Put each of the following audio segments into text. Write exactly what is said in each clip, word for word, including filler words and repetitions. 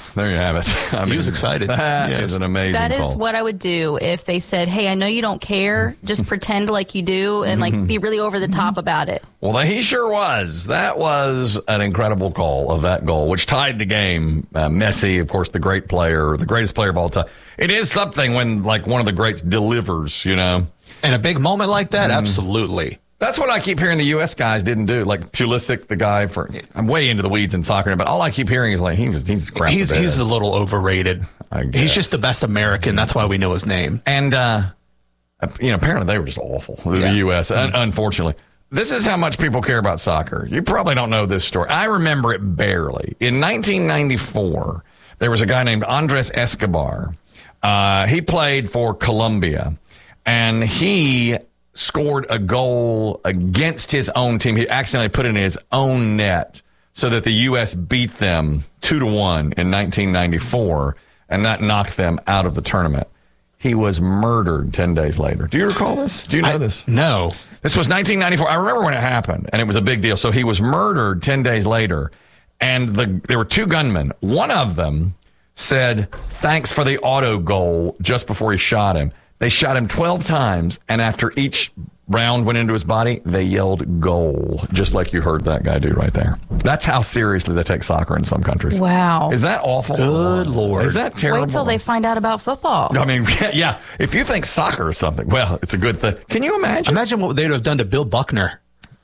there you have it. I he mean, was excited. That yes. is an amazing That is call. what I would do if they said, hey, I know you don't care. Just pretend like you do and like be really over the top about it. Well, he sure was. That was an incredible call of that goal, which tied the game. Uh, Messi, of course, the great player, the greatest player of all time. It is something when, like, one of the greats delivers, you know. And a big moment like that, mm. absolutely. That's what I keep hearing the U S guys didn't do. Like Pulisic, the guy for, I'm way into the weeds in soccer, but all I keep hearing is like, he was, he's crap. He's, he's a little overrated. He's just the best American. That's why we know his name. And, uh, you know, apparently they were just awful, the yeah. U S, mm-hmm. unfortunately. This is how much people care about soccer. You probably don't know this story. I remember it barely. In nineteen ninety-four, there was a guy named Andres Escobar. Uh, he played for Colombia, and he scored a goal against his own team. He accidentally put it in his own net so that the U S beat them two to one in nineteen ninety-four, and that knocked them out of the tournament. He was murdered ten days later. Do you recall this? Do you know I, this? No. This was nineteen ninety-four. I remember when it happened, and it was a big deal. So he was murdered ten days later, and the there were two gunmen. One of them said, thanks for the auto goal just before he shot him. They shot him twelve times, and after each round went into his body, they yelled goal, just like you heard that guy do right there. That's how seriously they take soccer in some countries. Wow. Is that awful? Good Lord. Is that terrible? Wait till they find out about football. I mean, yeah, if you think soccer is something, well, it's a good thing. Can you imagine? Imagine what they'd have done to Bill Buckner.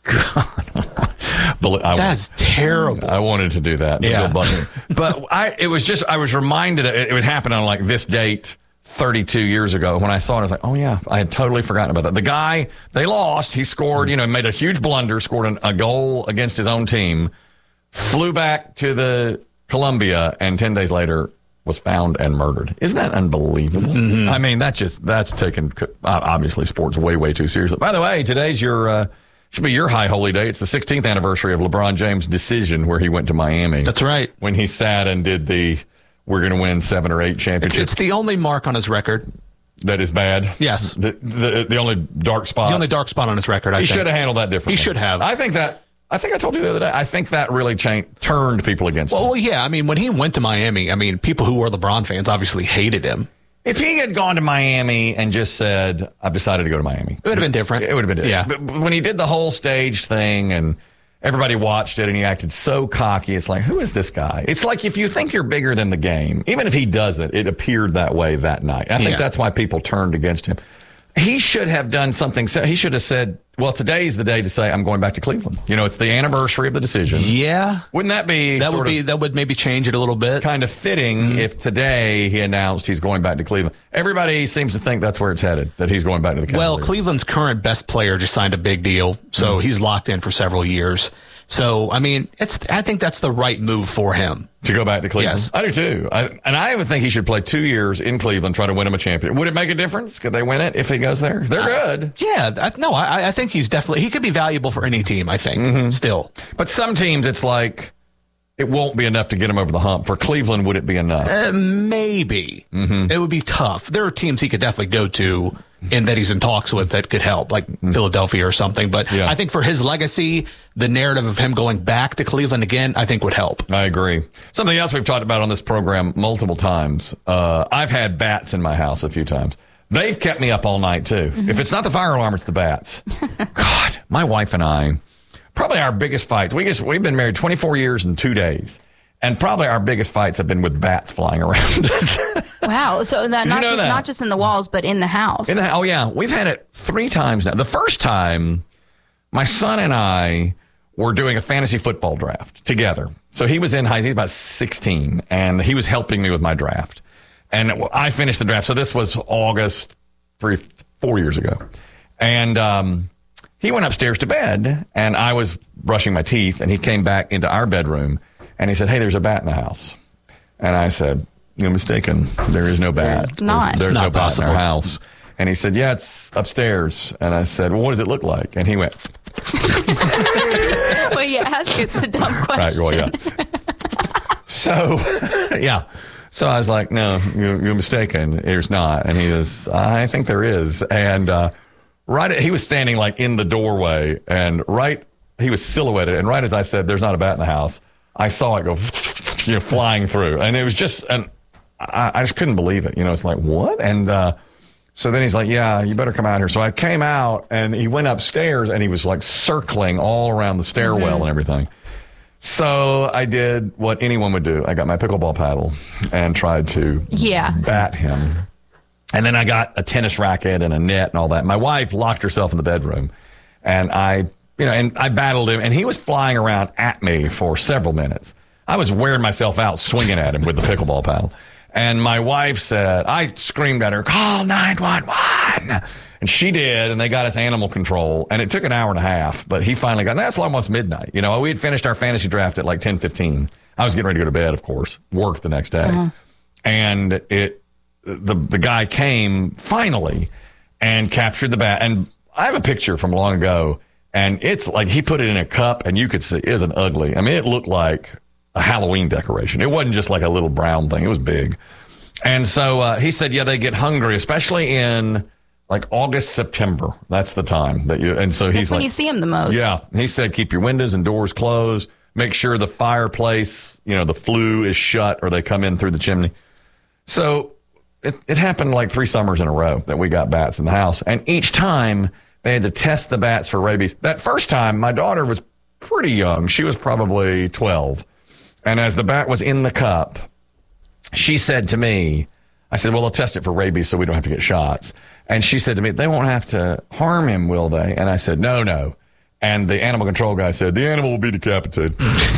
God. I, That's terrible. I wanted to do that. Yeah. But I, it was just, I was reminded it, it would happen on like this date thirty-two years ago. When I saw it, I was like, oh yeah, I had totally forgotten about that. The guy, they lost. He scored, you know, made a huge blunder, scored an, a goal against his own team, flew back to the Colombia, and ten days later was found and murdered. Isn't that unbelievable? Mm-hmm. I mean, that's just, that's taken, obviously, sports way, way too seriously. By the way, today's your, uh, should be your high holy day. It's the sixteenth anniversary of LeBron James' decision where he went to Miami. That's right. When he sat and did the, we're going to win seven or eight championships. It's, it's the only mark on his record. That is bad? Yes. The, the, the only dark spot. The only dark spot on his record, I he think. He should have handled that differently. He should have. I think that, I think I told you the other day, I think that really changed, turned people against well, him. Well, yeah. I mean, when he went to Miami, I mean, people who were LeBron fans obviously hated him. If he had gone to Miami and just said, I've decided to go to Miami. It would have been different. It would have been different. Yeah. But when he did the whole stage thing and everybody watched it and he acted so cocky, it's like, who is this guy? It's like if you think you're bigger than the game, even if he doesn't, it appeared that way that night. I think yeah. that's why people turned against him. He should have done something. So he should have said, well, today's the day to say I'm going back to Cleveland. You know, it's the anniversary of the decision. Yeah. Wouldn't that be that sort would be of that would maybe change it a little bit. Kind of fitting mm-hmm. if today he announced he's going back to Cleveland. Everybody seems to think that's where it's headed, that he's going back to the Cavaliers. Well, Cleveland's current best player just signed a big deal, so mm-hmm. he's locked in for several years. So, I mean, it's. I think that's the right move for him. To go back to Cleveland? Yes. I do too. I, and I even think he should play two years in Cleveland, try to win him a championship. Would it make a difference? Could they win it if he goes there? They're good. Uh, yeah. I, no, I, I think he's definitely, he could be valuable for any team, I think, mm-hmm. still. But some teams, it's like, it won't be enough to get him over the hump. For Cleveland, would it be enough? Uh, maybe. Mm-hmm. It would be tough. There are teams he could definitely go to and that he's in talks with that could help, like mm-hmm. Philadelphia or something. But yeah. I think for his legacy, the narrative of him going back to Cleveland again, I think would help. I agree. Something else we've talked about on this program multiple times. Uh, I've had bats in my house a few times. They've kept me up all night, too. Mm-hmm. If it's not the fire alarm, it's the bats. God, my wife and I, probably our biggest fights. We just, we've been married twenty-four years and two days. And probably our biggest fights have been with bats flying around us. Wow. So that, not you know just that? not just in the walls, but in the house. In the, oh, yeah. We've had it three times now. The first time, my son and I were doing a fantasy football draft together. So he was in high, he's about sixteen, and he was helping me with my draft. And I finished the draft. So this was August, three, four years ago. And um, he went upstairs to bed, and I was brushing my teeth, and he came back into our bedroom, and he said, hey, there's a bat in the house. And I said, you're mistaken. There is no bat. There's not. There's, there's it's no not bat possible. in our house. And he said, yeah, it's upstairs. And I said, well, what does it look like? And he went, well, you ask it the dumb question. right, well, yeah. So, yeah. So I was like, no, you're, you're mistaken. There's not. And he goes, I think there is. And uh, right, at, he was standing like in the doorway, and right, he was silhouetted. And right as I said, there's not a bat in the house, I saw it go you know, flying through. And it was just, an, I, I just couldn't believe it. You know, it's like, what? And uh, so then he's like, yeah, you better come out here. So I came out, and he went upstairs, and he was like circling all around the stairwell mm-hmm. and everything. So I did what anyone would do. I got my pickleball paddle and tried to yeah. bat him. And then I got a tennis racket and a net and all that. My wife locked herself in the bedroom, and I, you know, and I battled him, and he was flying around at me for several minutes. I was wearing myself out swinging at him with the pickleball paddle. And my wife said, I screamed at her, call nine one one. And she did, and they got us animal control, and it took an hour and a half, but he finally got, and that's almost midnight. You know, we had finished our fantasy draft at like ten fifteen. I was getting ready to go to bed, of course, work the next day. Uh-huh. And it, the the guy came finally and captured the bat. And I have a picture from long ago, and it's like he put it in a cup, and you could see it isn't ugly. I mean, it looked like a Halloween decoration. It wasn't just like a little brown thing. It was big. And so uh, he said, yeah, they get hungry, especially in like August, September. That's the time that you, and so he's That's when like, you see him the most. Yeah. He said, keep your windows and doors closed. Make sure the fireplace, you know, the flue is shut or they come in through the chimney. So it, it happened like three summers in a row that we got bats in the house. And each time they had to test the bats for rabies. That first time, my daughter was pretty young. She was probably twelve. And as the bat was in the cup, she said to me, I said, well, they'll test it for rabies so we don't have to get shots. And she said to me, they won't have to harm him, will they? And I said, no, no. And the animal control guy said, the animal will be decapitated.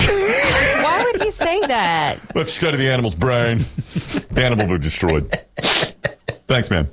Why would he say that? Let's study the animal's brain. The animal will be destroyed. Thanks, man.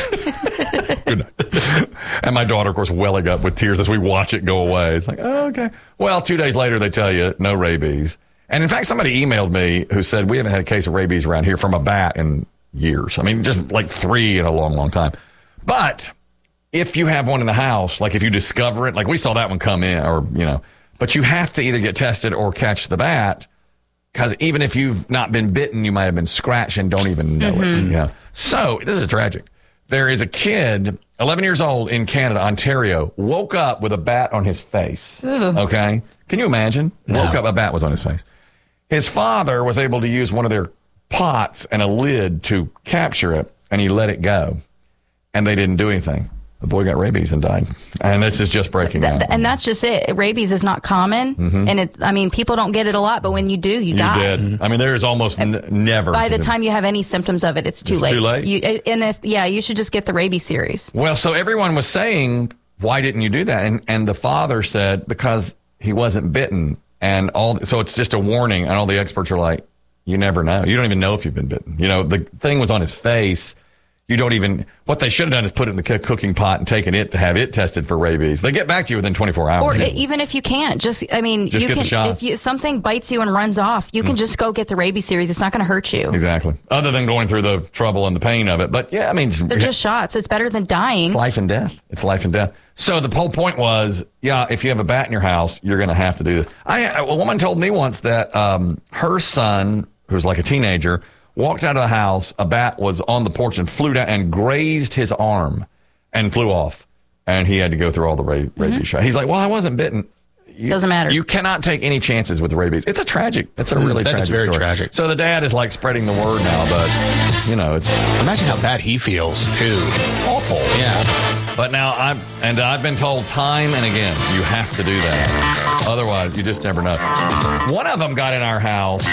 Good night. And my daughter, of course, welling up with tears as we watch it go away. It's like, oh, okay. Well, two days later, they tell you no rabies. And in fact, somebody emailed me who said, we haven't had a case of rabies around here from a bat in years. I mean, just like three in a long, long time. But if you have one in the house, like if you discover it, like we saw that one come in or, you know, but you have to either get tested or catch the bat because even if you've not been bitten, you might have been scratched and don't even know mm-hmm. it. You know? So this is tragic. There is a kid, eleven years old in Canada, Ontario, woke up with a bat on his face. Ooh. Okay. Can you imagine? No. Woke up, a bat was on his face. His father was able to use one of their pots and a lid to capture it, and he let it go. And they didn't do anything. The boy got rabies and died. And this is just breaking out. And that's just it. Rabies is not common. Mm-hmm. And it, I mean, people don't get it a lot, but when you do, you, you die. Did. Mm-hmm. I mean, there is almost n- never. By the time you have any symptoms of it, it's too it's late. too late? You, and if, yeah, you should just get the rabies series. Well, so everyone was saying, why didn't you do that? And, and the father said, because he wasn't bitten. And all, so it's just a warning. And all the experts are like, you never know. You don't even know if you've been bitten. You know, the thing was on his face. You don't even, what they should have done is put it in the cooking pot and taken it to have it tested for rabies. They get back to you within twenty-four hours. Or even if you can't, just, I mean, just you get can, the shot. if you, something bites you and runs off, you can mm. just go get the rabies series. It's not going to hurt you. Exactly. Other than going through the trouble and the pain of it. But yeah, I mean, they're just shots. It's better than dying. It's life and death. It's life and death. So the whole point was, yeah, if you have a bat in your house, you're going to have to do this. I, a woman told me once that um, her son, who's like a teenager, walked out of the house, a bat was on the porch and flew down and grazed his arm and flew off. And he had to go through all the ra- rabies mm-hmm. shots. He's like, well, I wasn't bitten. You, Doesn't matter. You cannot take any chances with the rabies. It's a tragic. It's a really that tragic is very story. tragic. So the dad is like spreading the word now, but, you know, it's... Imagine how bad he feels, too. Awful. Yeah. But now, I'm, and I've been told time and again, you have to do that. Otherwise, you just never know. One of them got in our house.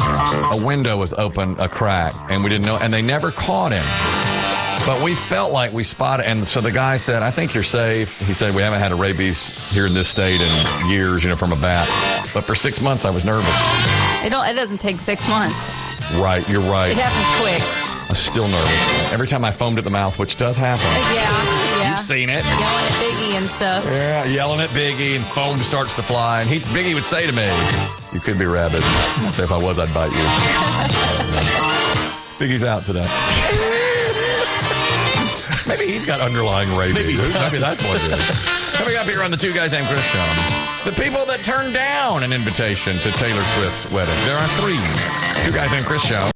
A window was open, a crack, and we didn't know, and they never caught him. But we felt like we spotted, and so the guy said, I think you're safe. He said, we haven't had a rabies here in this state in years, you know, from a bat. But for six months, I was nervous. It, don't, it doesn't take six months. Right, you're right. It happens quick. I was still nervous. Every time I foamed at the mouth, which does happen. Yeah, yeah. You've seen it. Yelling at Biggie and stuff. Yeah, yelling at Biggie, and foam starts to fly. And he, Biggie would say to me, you could be rabid. I'd say if I was, I'd bite you. Biggie's out today. Maybe he's got underlying rabies. Maybe, Maybe that's what it is. Coming up here on the Two Guys Named Chris show, the people that turned down an invitation to Taylor Swift's wedding. There are three. Two Guys Named Chris show.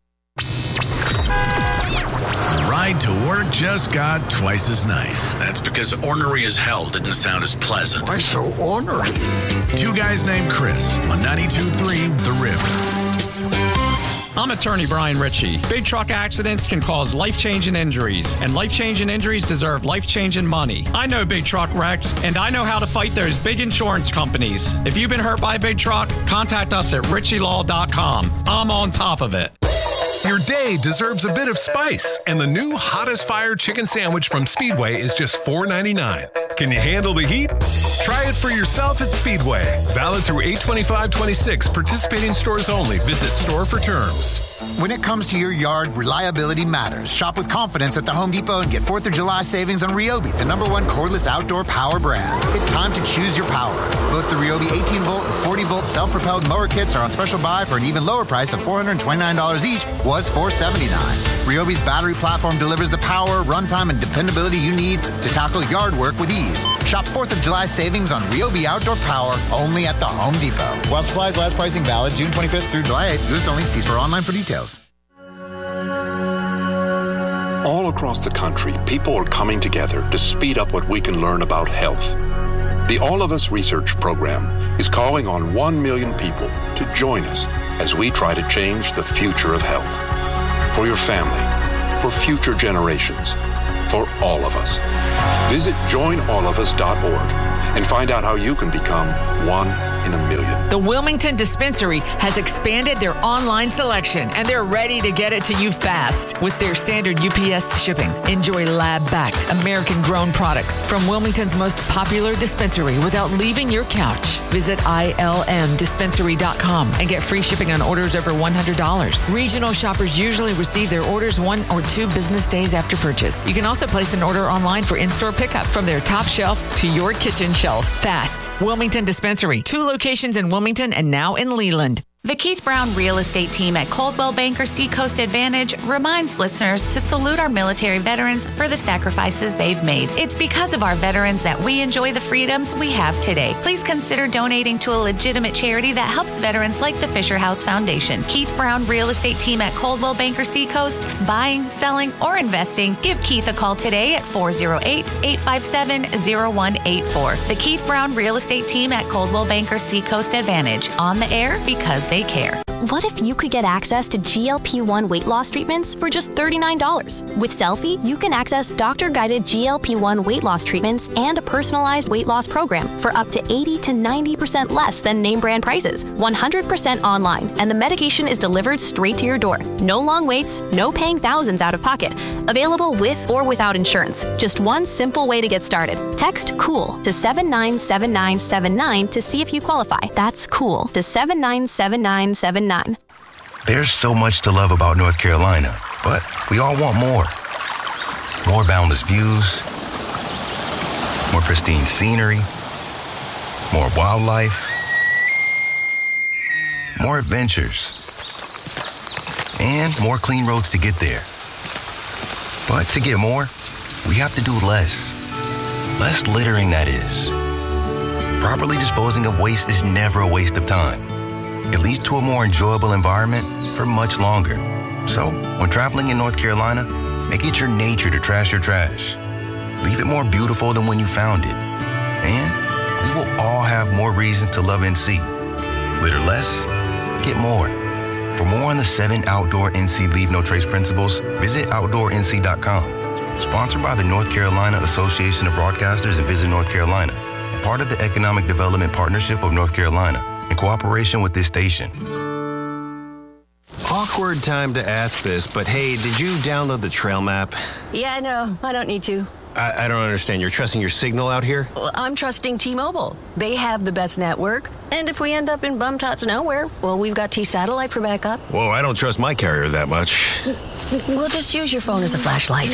The ride to work just got twice as nice. That's because ornery as hell didn't sound as pleasant. Why so ornery? Two Guys Named Chris on ninety-two point three The River. I'm attorney Brian Ritchie. Big truck accidents can cause life-changing injuries, and life-changing injuries deserve life-changing money. I know big truck wrecks, and I know how to fight those big insurance companies. If you've been hurt by a big truck, contact us at ritchie law dot com. I'm on top of it. Your day deserves a bit of spice, and the new Hottest Fire Chicken Sandwich from Speedway is just four ninety-nine. Can you handle the heat? Try it for yourself at Speedway. Valid through eight twenty-five twenty-six. Participating stores only. Visit store for terms. When it comes to your yard, reliability matters. Shop with confidence at the Home Depot and get fourth of July savings on Ryobi, the number one cordless outdoor power brand. It's time to choose your power. Both the Ryobi eighteen volt and forty volt self-propelled mower kits are on special buy for an even lower price of four hundred twenty-nine dollars each, was four hundred seventy-nine dollars. Ryobi's battery platform delivers the power, runtime, and dependability you need to tackle yard work with ease. Shop fourth of July savings on Ryobi outdoor power only at the Home Depot. While supplies last, pricing valid June twenty-fifth through July eighth. U S only. See store online for details. All across the country, people are coming together to speed up what we can learn about health. The All of Us Research Program is calling on one million people to join us as we try to change the future of health. For your family, for future generations, for all of us. Visit join all of us dot org and find out how you can become one in a million. The Wilmington Dispensary has expanded their online selection, and they're ready to get it to you fast with their standard U P S shipping. Enjoy lab-backed, American-grown products from Wilmington's most popular dispensary without leaving your couch. Visit I L M dispensary dot com and get free shipping on orders over one hundred dollars. Regional shoppers usually receive their orders one or two business days after purchase. You can also place an order online for in-store pickup from their top shelf to your kitchen shelf. Fast. Wilmington Dispensary. Two locations in Wilmington and now in Leland. The Keith Brown Real Estate Team at Coldwell Banker Seacoast Advantage reminds listeners to salute our military veterans for the sacrifices they've made. It's because of our veterans that we enjoy the freedoms we have today. Please consider donating to a legitimate charity that helps veterans like the Fisher House Foundation. Keith Brown Real Estate Team at Coldwell Banker Seacoast. Buying, selling, or investing, give Keith a call today at four oh eight, eight five seven, oh one eight four. The Keith Brown Real Estate Team at Coldwell Banker Seacoast Advantage. On the air because they care. What if you could get access to G L P one weight loss treatments for just thirty-nine dollars? With Selfie, you can access doctor-guided G L P one weight loss treatments and a personalized weight loss program for up to eighty to ninety percent less than name brand prices. one hundred percent online, and the medication is delivered straight to your door. No long waits, no paying thousands out of pocket. Available with or without insurance. Just one simple way to get started. Text COOL to seven nine seven nine seven nine to see if you qualify. That's COOL to seven nine seven nine seven nine. There's so much to love about North Carolina, but we all want more. More boundless views, more pristine scenery, more wildlife, more adventures, and more clean roads to get there. But to get more, we have to do less. Less littering, that is. Properly disposing of waste is never a waste of time. It leads to a more enjoyable environment for much longer. So, when traveling in North Carolina, make it your nature to trash your trash. Leave it more beautiful than when you found it. And we will all have more reasons to love N C. Litter less, get more. For more on the seven outdoor N C Leave No Trace principles, visit outdoor N C dot com. Sponsored by the North Carolina Association of Broadcasters and Visit North Carolina, a part of the Economic Development Partnership of North Carolina, in cooperation with this station. Awkward time to ask this, but hey, did you download the trail map? Yeah, no, I don't need to. I, I don't understand. You're trusting your signal out here? Well, I'm trusting T-Mobile. They have the best network. And if we end up in bum-tots nowhere, well, we've got T-Satellite for backup. Whoa, I don't trust my carrier that much. We'll just use your phone as a flashlight.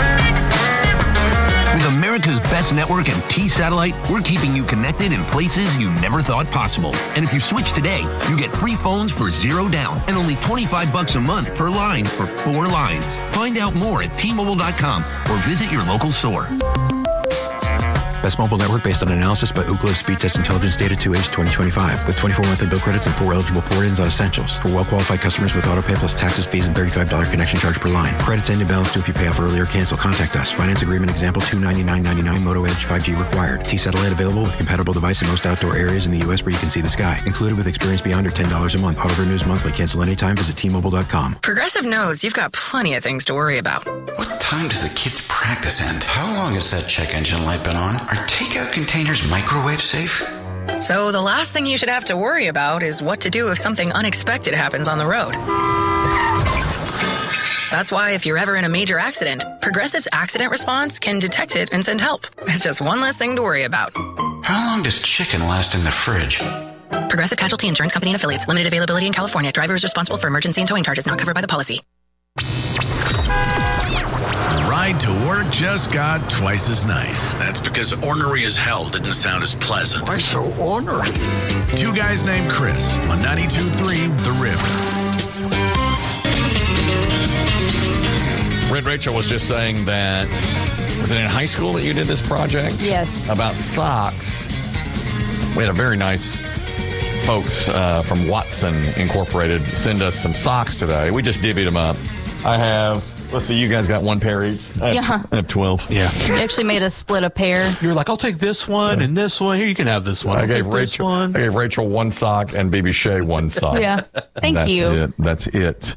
With America's best network and T-Satellite, we're keeping you connected in places you never thought possible. And if you switch today, you get free phones for zero down and only twenty-five bucks a month per line for four lines. Find out more at T Mobile dot com or visit your local store. Best mobile network based on analysis by Ookla Speed Test Intelligence Data two H twenty twenty-five. With twenty-four monthly bill credits and four eligible port-ins on Essentials. For well-qualified customers with auto pay plus taxes, fees, and thirty-five dollars connection charge per line. Credits end and balance due if you pay off early or cancel. Contact us. Finance agreement example two ninety-nine ninety-nine. Moto Edge five G required. T-Satellite available with compatible device in most outdoor areas in the U S where you can see the sky. Included with experience beyond or ten dollars a month. Auto renews monthly. Cancel anytime. Visit T Mobile dot com. Progressive knows you've got plenty of things to worry about. What time does the kids' practice end? How long has that check engine light been on? Are takeout containers microwave safe? So the last thing you should have to worry about is what to do if something unexpected happens on the road. That's why if you're ever in a major accident, Progressive's accident response can detect it and send help. It's just one less thing to worry about. How long does chicken last in the fridge? Progressive Casualty Insurance Company and Affiliates. Limited availability in California. Driver is responsible for emergency and towing charges not covered by the policy. The ride to work just got twice as nice. That's because ornery as hell didn't sound as pleasant. Why so ornery? Two guys named Chris on ninety-two point three The River. Red Rachel was just saying that, was it in high school that you did this project? Yes. About socks. We had a very nice folks uh, from Watson Incorporated send us some socks today. We just divvied them up. I have, let's see, you guys got one pair each? I have, Yeah. I have twelve. Yeah. We actually made us split a pair. You were like, I'll take this one and this one. Here, you can have this one. I'll I gave take this Rachel, one. I gave Rachel one sock and B B Shea one sock. Yeah. Thank That's you. It. That's it.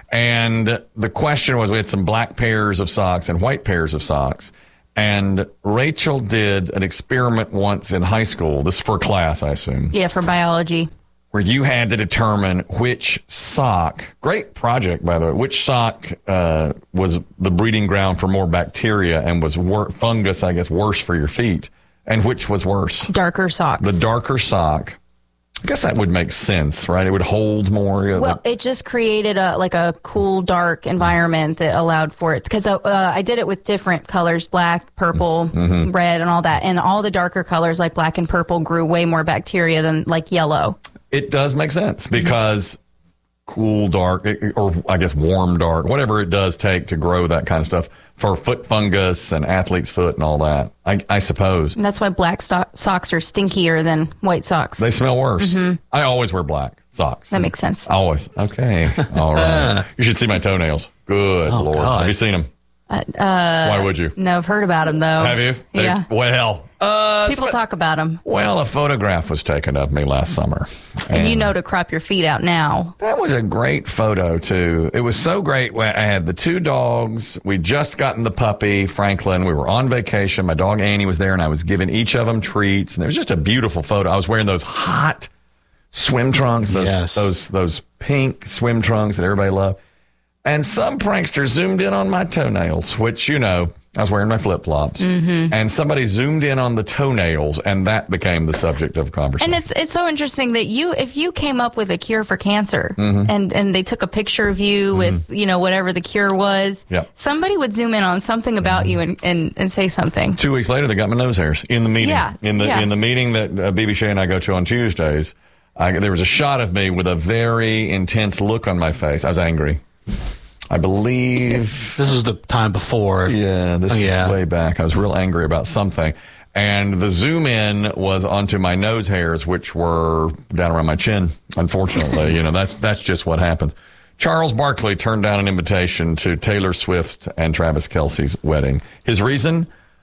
And the question was, we had some black pairs of socks and white pairs of socks. And Rachel did an experiment once in high school. This is for class, I assume. Yeah, for biology. Where you had to determine which sock, great project, by the way, which sock uh, was the breeding ground for more bacteria and was wor- fungus, I guess, worse for your feet, and which was worse. Darker socks. The darker sock. I guess that would make sense, right? It would hold more. You know, Well, it just created a like a cool, dark environment that allowed for it. Because uh, I did it with different colors, black, purple, Mhm. red, and all that. And all the darker colors, like black and purple, grew way more bacteria than like yellow. It does make sense because cool, dark, or I guess warm, dark, whatever it does take to grow that kind of stuff for foot fungus and athlete's foot and all that, I, I suppose. And that's why black sto- socks are stinkier than white socks. They smell worse. Mhm. I always wear black socks. That makes sense. Always. Okay. All right. You should see my toenails. Good Oh, Lord. God. Have you seen them? Uh, uh, Why would you? No, I've heard about them, though. Have you? They- Yeah. Well, uh, People talk about them. well, a photograph was taken of me last summer. And you know to crop your feet out now. That was a great photo, too. It was so great. When I had the two dogs. We just gotten the puppy, Franklin. We were on vacation. My dog Annie was there, and I was giving each of them treats. And it was just a beautiful photo. I was wearing those hot swim trunks, those Yes. those those pink swim trunks that everybody loved. And some prankster zoomed in on my toenails, which, you know, I was wearing my flip-flops. Mhm. And somebody zoomed in on the toenails, and that became the subject of conversation. And it's it's so interesting that you, if you came up with a cure for cancer, Mhm. and and they took a picture of you with you know whatever the cure was, Yep. somebody would zoom in on something about you and, and, and say something. Two weeks later, they got my nose hairs in the meeting. Yeah, In the yeah. in the meeting that uh, B B Shea and I go to on Tuesdays, I, there was a shot of me with a very intense look on my face. I was angry. I believe this was the time before. Yeah, this Oh, yeah. was way back. I was real angry about something. And the zoom in was onto my nose hairs, which were down around my chin. Unfortunately, you know, that's that's just what happens. Charles Barkley turned down an invitation to Taylor Swift and Travis Kelce's wedding. His reason?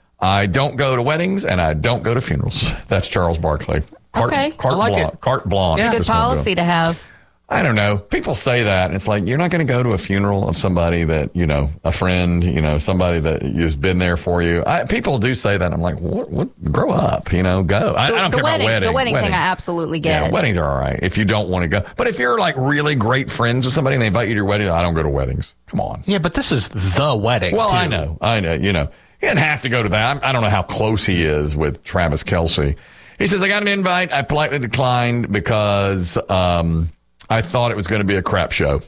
I don't go to weddings and I don't go to funerals. That's Charles Barkley. Carte, Okay. carte I like blanche. it. Carte blanche. Good Just won't go. policy to have. I don't know. People say that, and it's like, you're not going to go to a funeral of somebody that, you know, a friend, you know, somebody that has been there for you. I, people do say that. I'm like, what? What? Grow up, you know, go. I, The, I don't the care wedding, about wedding. the wedding, thing, I absolutely get. Yeah, weddings are all right if you don't want to go. But if you're like really great friends with somebody and they invite you to your wedding, I don't go to weddings. Come on. Yeah, but this is the wedding. Well, too. I know. I know. You know, he didn't have to go to that. I, I don't know how close he is with Travis Kelce. He says, I got an invite. I politely declined because um, I thought it was going to be a crap show.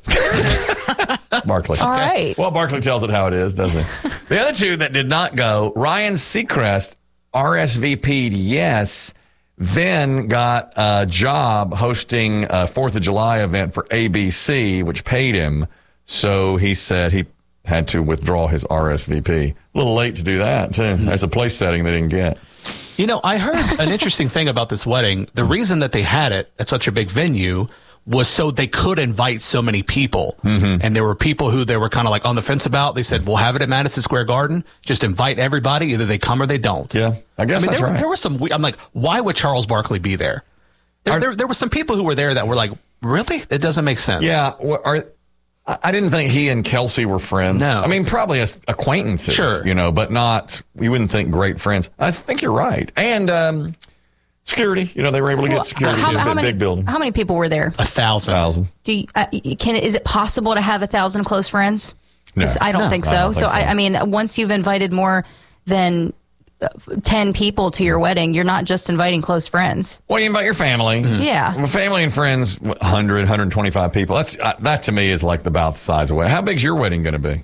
Barkley. All right. Well, Barkley tells it how it is, doesn't he? The other two that did not go, Ryan Seacrest R S V P'd yes, then got a job hosting a fourth of July event for A B C, which paid him. So he said he had to withdraw his R S V P. A little late to do that, too. That's a place setting they didn't get. You know, I heard an interesting thing about this wedding. The reason that they had it at such a big venue was so they could invite so many people. Mm-hmm. And there were people who they were kind of like on the fence about. They said, we'll have it at Madison Square Garden. Just invite everybody. Either they come or they don't. Yeah, I guess I mean, that's there, right. there was some, I'm like, why would Charles Barkley be there? There, Are, there? there were some people who were there that were like, really? It doesn't make sense. Yeah. Are, I didn't think he and Kelsey were friends. No. I mean, probably as acquaintances, Sure. you know, but not, you wouldn't think great friends. I think you're right. And um, security, you know, they were able to get Well, security how, to a how big, many, big building. How many people were there? A thousand. Thousand. Do you, uh, can is it possible to have a thousand close friends? No. I don't No. think I so. don't so, think so. I, I mean, once you've invited more than uh, ten people to your wedding, you're not just inviting close friends. Well, you invite your family. Yeah. Well, family and friends, one hundred, one hundred twenty-five people. That's uh, That to me is like about the size of a wedding. How big's your wedding going to be?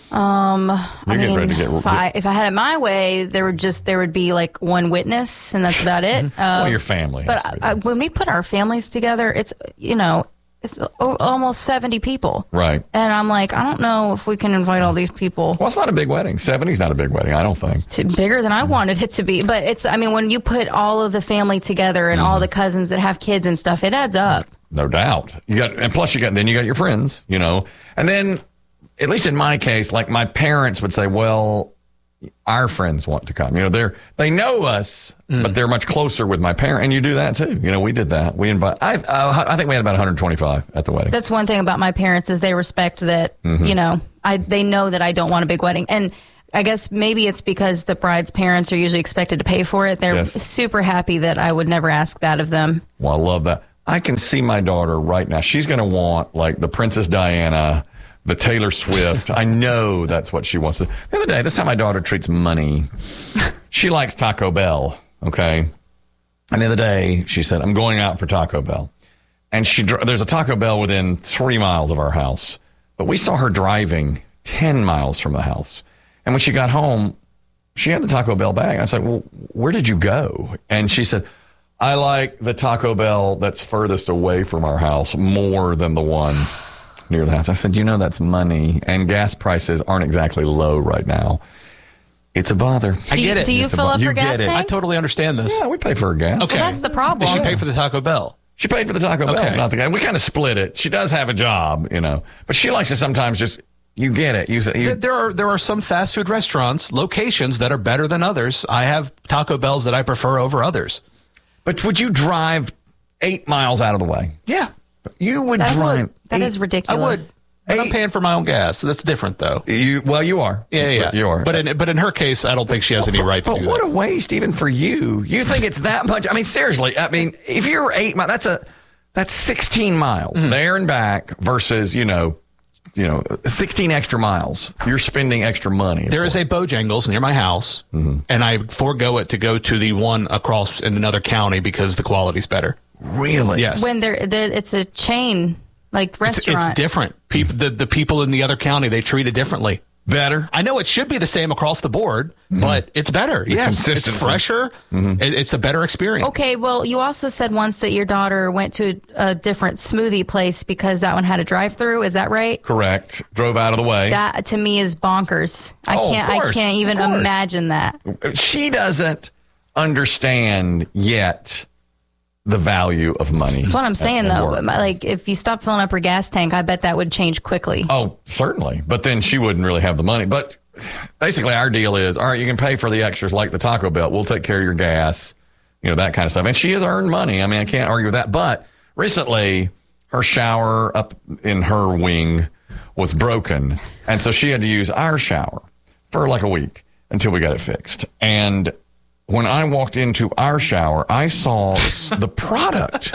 Um, You're I getting mean, ready to get- if, I, if I had it my way, there would just there would be like one witness, and that's about it. Well, Um, your family. has But to be I, I, when we put our families together, it's you know it's o- almost seventy people, Right. and I'm like, I don't know if we can invite all these people. Well, it's not a big wedding. seventy's not a big wedding, I don't think. It's bigger than I wanted it to be, but it's. I mean, when you put all of the family together and Mm-hmm. all the cousins that have kids and stuff, it adds up. No doubt. You got, and plus you got, then you got your friends, you know, and then at least in my case, like my parents would say, well, our friends want to come, you know, they're, they know us, but they're much closer with my parent. And you do that too. You know, we did that. We invite, I, uh, I think we had about one hundred twenty-five at the wedding. That's one thing about my parents is they respect that. Mhm. You know, I they know that I don't want a big wedding, and I guess maybe it's because the bride's parents are usually expected to pay for it. They're Yes. super happy that I would never ask that of them. Well, I love that. I can see my daughter right now. She's going to want like the Princess Diana, the Taylor Swift. I know that's what she wants to. The other day, this is how my daughter treats money. She likes Taco Bell. Okay. And the other day, she said, I'm going out for Taco Bell. And she dr- there's a Taco Bell within three miles of our house. But we saw her driving ten miles from the house. And when she got home, she had the Taco Bell bag. And I was like, well, where did you go? And she said, I like the Taco Bell that's furthest away from our house more than the one near the house. I said, you know, that's money, and gas prices aren't exactly low right now. It's a bother. I get it. Do you It's a fill bo- up you her gas get it. tank? I totally understand this. Yeah, we pay for her gas. Okay. So that's the problem. Did she pay for the Taco Bell? She paid for the Taco Bell, Okay. not the gas. We kind of split it. She does have a job, you know, but she likes to sometimes just, you get it. You, you There- There are there are some fast food restaurants, locations that are better than others. I have Taco Bells that I prefer over others. But would you drive eight miles out of the way? Yeah. You would That's drive. that eight, is I ridiculous. would. But I'm paying for my own gas. So that's different, though. You well, you are. Yeah, yeah, you are. But in but in her case, I don't think she has any right to But do what that. a waste, even for you. You think it's that much? I mean, seriously. I mean, if you're eight miles, that's a that's sixteen miles Mm-hmm. there and back versus you know, you know, sixteen extra miles. You're spending extra money. There is a Bojangles near my house, Mm-hmm. and I forego it to go to the one across in another county because the quality's better. Really? Yes. When they're, they're it's a chain like It's, restaurant. it's different. People, the, the people in the other county, they treat it differently. Better. I know it should be the same across the board, but it's better. The Yes, it's consistency. fresher. It, it's a better experience. Okay, well, you also said once that your daughter went to a different smoothie place because that one had a drive-through. Is that right? Correct. Drove out of the way. That to me is bonkers. I Oh, of can't. I course, can't even of course. imagine that. She doesn't understand yet the value of money. That's what I'm saying, and though. work. Like, if you stop filling up her gas tank, I bet that would change quickly. Oh, certainly. But then she wouldn't really have the money. But basically, our deal is, all right, you can pay for the extras like the Taco Bell. We'll take care of your gas, you know, that kind of stuff. And she has earned money. I mean, I can't argue with that. But recently, her shower up in her wing was broken. And so she had to use our shower for like a week until we got it fixed. And when I walked into our shower, I saw the product.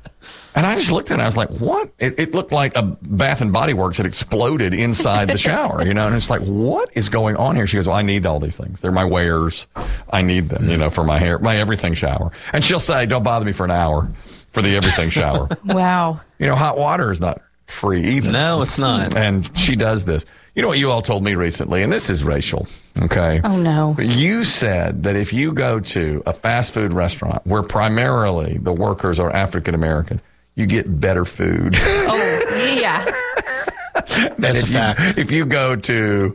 And I just looked at it. I was like, what? It, it looked like a Bath and Body Works had exploded inside the shower, you know? And it's like, what is going on here? She goes, well, I need all these things. They're my wares. I need them, you know, for my hair, my everything shower. And she'll say, don't bother me for an hour for the everything shower. Wow. You know, hot water is not free either. No, it's not. And she does this. You know what you all told me recently, and this is racial, okay? Oh, no. You said that if you go to a fast food restaurant where primarily the workers are African American, you get better food. Oh, yeah. That's a fact. You, if you go to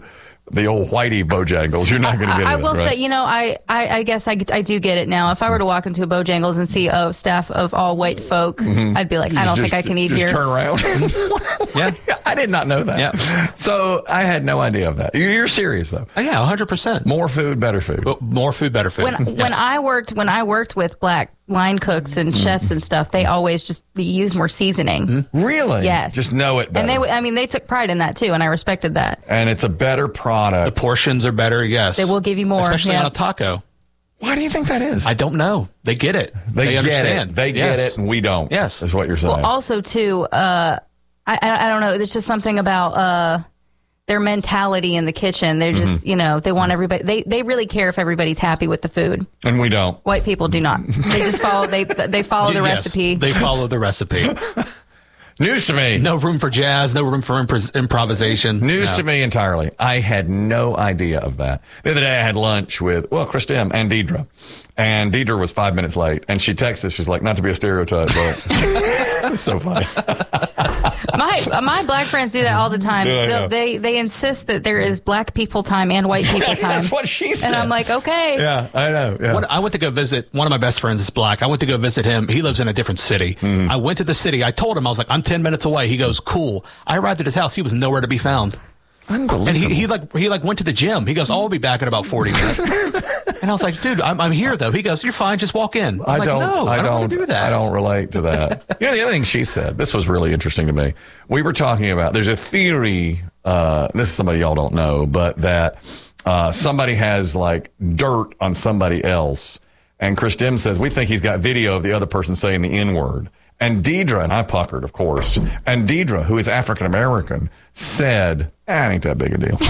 the old whitey Bojangles, you're not going to get it. I will right? say, you know, I, I, I guess I, I do get it now. If I were to walk into a Bojangles and see a staff of all white folk, mm-hmm. I'd be like, I don't just, think I can eat just here. Turn around. Yeah. I did not know that. Yeah. So I had no idea of that. You're serious, though. Oh, yeah, one hundred percent. More food, better food. Well, more food, better food. When, yes. when I worked when I worked with black line cooks and Mm-hmm. chefs and stuff, they always just they use more seasoning. Mm-hmm. Really? Yes. Just know it better. And they, I mean, they took pride in that too, and I respected that. And it's a better product. The portions are better, yes. They will give you more. Especially yeah. on a taco. Why do you think that is? I don't know. They get it. They, They, get understand. it. They yes. get it, and we don't. Yes. Is what you're saying. Well, also too, uh, I, I I don't know. There's just something about uh, their mentality in the kitchen. They're just, Mm-hmm. you know, they want everybody. They they really care if everybody's happy with the food. And we don't. White people do not. They just follow. They they follow the Yes, recipe. They follow the recipe. News to me. No room for jazz. No room for impro- improvisation. News no. to me entirely. I had no idea of that. The other day I had lunch with, well, Chris Dim and Deidre. And Deidre was five minutes late. And she texted, she's like, not to be a stereotype, but it's so funny. My my black friends do that all the time. Yeah, I know. They'll- they they insist that there is black people time and white people time. That's what she said. And I'm like, okay. Yeah, I know. Yeah. When I went to go visit, one of my best friends is black. I went to go visit him. He lives in a different city. Mm-hmm. I went to the city. I told him, I was like, I'm ten minutes away. He goes, cool. I arrived at his house. He was nowhere to be found. Unbelievable. And he, he like he like went to the gym. He goes, oh, I'll be back in about forty minutes. And I was like, dude, I'm, I'm here though. He goes, you're fine. Just walk in. I'm I like, don't. no, I, I don't, don't want to do that. I don't relate to that. You know, the other thing she said. This was really interesting to me. We were talking about. There's a theory. Uh, this is somebody y'all don't know, but that uh, somebody has like dirt on somebody else, and Chris Dim says we think he's got video of the other person saying the N word. And Deidre, and I puckered, of course, and Deidre, who is African American, said, ah, it ain't that big a deal.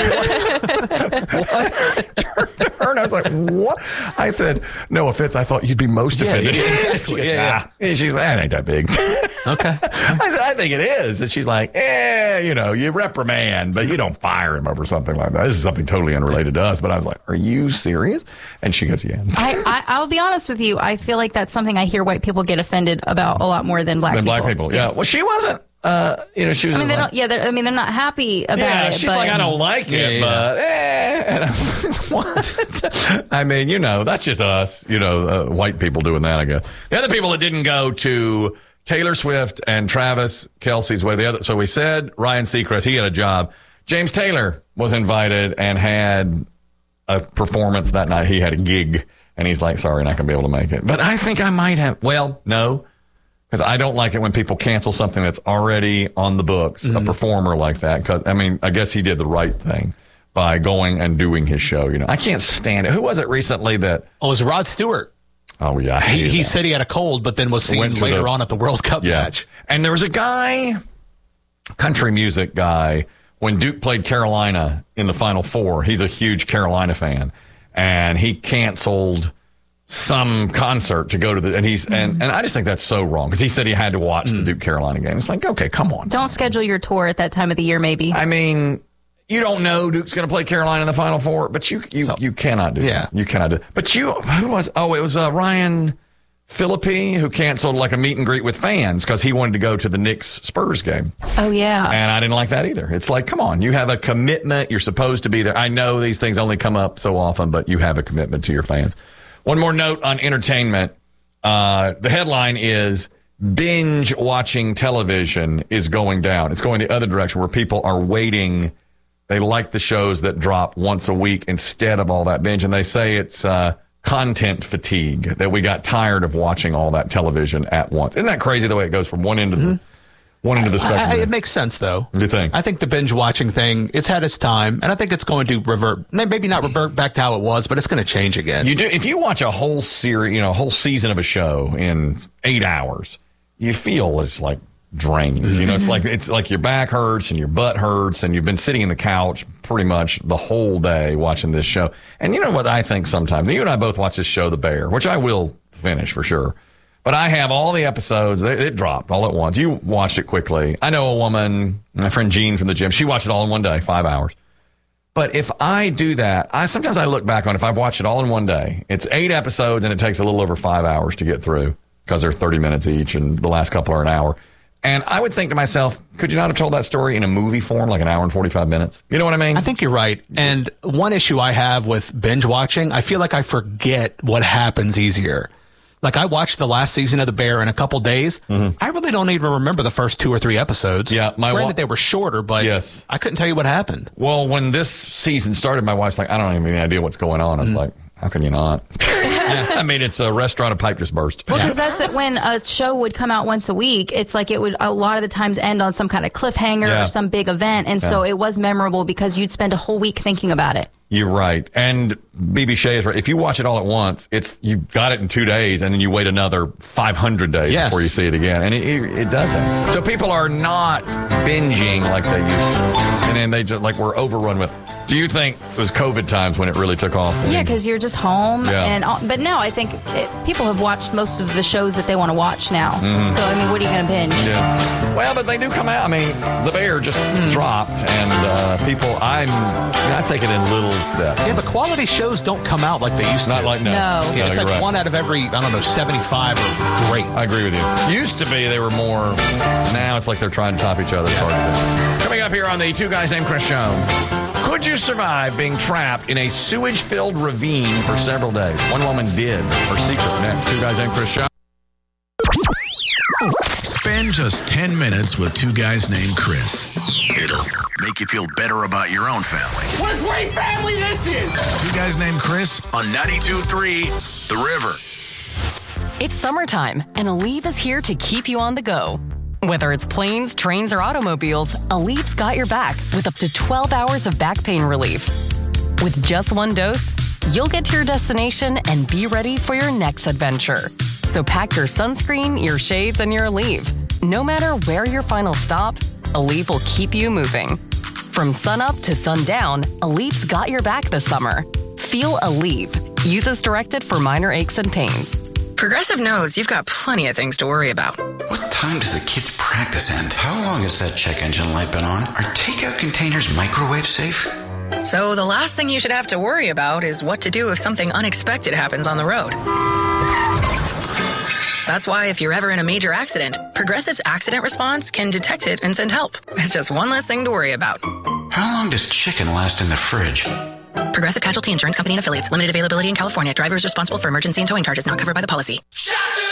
What? Her and I was like, what? I said, no offense, I thought you'd be most Yeah, offended. yeah, exactly. She goes, Yeah, nah. And she's like, that ain't that big. Okay. I said, I think it is. And she's like, eh, you know, you reprimand, but you don't fire him over something like that. This is something totally unrelated to us. But I was like, are you serious? And she goes, yeah. I, I I'll be honest with you. I feel like that's something I hear white people get offended about a lot more than black Than people. black people. Yeah. Yes. Well, she wasn't, uh, you know, she was I mean, just they like, don't. Yeah, they're- I mean, they're not happy about yeah, it. she's but, like, I don't like it, Yeah, yeah. but eh. And I'm like, what? I mean, you know, that's just us, you know, uh, white people doing that, I guess. The other people that didn't go to Taylor Swift and Travis Kelce's way, the other, so we said Ryan Seacrest, he had a job. James Taylor was invited and had a performance that night. He had a gig, and he's like, sorry, not going to be able to make it. But I think I might have, well, no. Because I don't like it when people cancel something that's already on the books, mm-hmm. a performer like that. Because, I mean, I guess he did the right thing by going and doing his show. You know, I can't stand it. Who was it recently that? Oh, it was Rod Stewart. Oh, yeah. He, he said he had a cold, but then was seen later the, on at the World Cup yeah. match. And there was a guy, country music guy, when Duke played Carolina in the Final Four. He's a huge Carolina fan. And he canceled some concert to go to the, and he's, and, and I just think that's so wrong because he said he had to watch mm. the Duke Carolina game. It's like, okay, come on. Don't schedule your tour at that time of the year, maybe. I mean, you don't know Duke's going to play Carolina in the Final Four, but you, you, so, you cannot do yeah. that. You cannot do But you, who was, oh, it was uh, Ryan Phillippe who canceled like a meet and greet with fans because he wanted to go to the Knicks Spurs game. Oh, yeah. And I didn't like that either. It's like, come on, you have a commitment. You're supposed to be there. I know these things only come up so often, but you have a commitment to your fans. One more note on entertainment. Uh, the headline is binge watching television is going down. It's going the other direction where people are waiting. They like the shows that drop once a week instead of all that binge. And they say it's uh, content fatigue, that we got tired of watching all that television at once. Isn't that crazy the way it goes from one end of the mm-hmm. One end of the spectrum. I, I, it makes sense, though. You think? I think the binge watching thing, it's had its time, and I think it's going to revert. Maybe not revert back to how it was, but it's going to change again. You do if you watch a whole series, you know, a whole season of a show in eight hours, you feel it's like drained. Mm-hmm. You know, it's like it's like your back hurts and your butt hurts, and you've been sitting in the couch pretty much the whole day watching this show. And you know what I think sometimes? You and I both watch this show, The Bear, which I will finish for sure. But I have all the episodes. It dropped all at once. You watched it quickly. I know a woman, my friend Jean from the gym, she watched it all in one day, five hours. But if I do that, I sometimes I look back on if I've watched it all in one day. It's eight episodes and it takes a little over five hours to get through because they're thirty minutes each and the last couple are an hour. And I would think to myself, could you not have told that story in a movie form, like an hour and forty-five minutes? You know what I mean? I think you're right. And one issue I have with binge watching, I feel like I forget what happens easier. Like, I watched the last season of The Bear in a couple days. Mm-hmm. I really don't even remember the first two or three episodes. Yeah, my Granted, wa- they were shorter, but yes. I couldn't tell you what happened. Well, when this season started, my wife's like, I don't even have any idea what's going on. I was mm-hmm. like, how can you not? I mean, it's a restaurant, a pipe just burst. Well, because that's it, when a show would come out once a week, it's like it would a lot of the times end on some kind of cliffhanger yeah. or some big event. And yeah. so it was memorable because you'd spend a whole week thinking about it. You're right. And B B Shea is right. If you watch it all at once, it's you got it in two days, and then you wait another five hundred days yes. before you see it again. And it, it, it doesn't. So people are not binging like they used to. And then they just, like, we're overrun with. Do you think it was COVID times when it really took off? Yeah, because you're just home. Yeah. and all, But now I think it, people have watched most of the shows that they want to watch now. Mm-hmm. So, I mean, what are you going to binge? Yeah. Well, but they do come out. I mean, The Bear just mm. dropped, and uh, people, I'm, you know, I take it in little steps. Yeah, but quality shows don't come out like they used to. Not like no. No. Yeah, no it's like right. one out of every, I don't know, seventy-five are great. I agree with you. Used to be they were more, now it's like they're trying to top each other. It's hard to do. Coming up here on the Two Guys Named Chris show, could you survive being trapped in a sewage-filled ravine for several days? One woman did. Her secret next. Two Guys Named Chris show. Spend just ten minutes with Two Guys Named Chris. It'll make you feel better about your own family. What a great family this is! Two Guys Named Chris on ninety-two point three The River. It's summertime, and Aleve is here to keep you on the go. Whether it's planes, trains, or automobiles, Aleve's got your back with up to twelve hours of back pain relief. With just one dose, you'll get to your destination and be ready for your next adventure. So pack your sunscreen, your shades, and your Aleve. No matter where your final stop, Aleve will keep you moving. From sunup to sundown, Aleve's got your back this summer. Feel Aleve. Use as directed for minor aches and pains. Progressive knows you've got plenty of things to worry about. What time does the kids' practice end? How long has that check engine light been on? Are takeout containers microwave safe? So the last thing you should have to worry about is what to do if something unexpected happens on the road. That's why if you're ever in a major accident, Progressive's accident response can detect it and send help. It's just one less thing to worry about. How long does chicken last in the fridge? Progressive Casualty Insurance Company and Affiliates. Limited availability in California. Driver is responsible for emergency and towing charges not covered by the policy. Shut